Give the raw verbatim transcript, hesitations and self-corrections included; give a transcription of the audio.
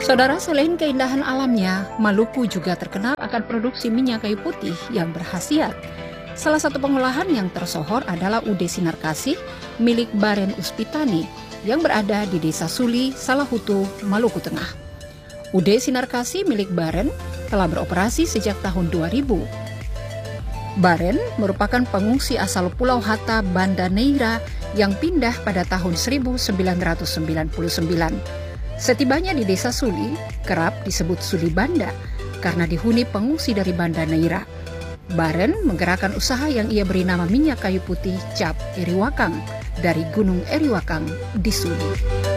Saudara, selain keindahan alamnya, Maluku juga terkenal akan produksi minyak kayu putih yang berkhasiat. Salah satu pengolahan yang tersohor adalah U D Sinar Kasih milik Baren Uspitani yang berada di Desa Suli, Salahutu, Maluku Tengah. U D Sinar Kasih milik Baren telah beroperasi sejak tahun dua ribu. Baren merupakan pengungsi asal Pulau Hatta, Banda Neira yang pindah pada tahun seribu sembilan ratus sembilan puluh sembilan. Setibanya di Desa Suli, kerap disebut Suli Banda karena dihuni pengungsi dari Banda Neira. Baren menggerakkan usaha yang ia beri nama minyak kayu putih Cap Eriwakang dari Gunung Eriwakang di Suli.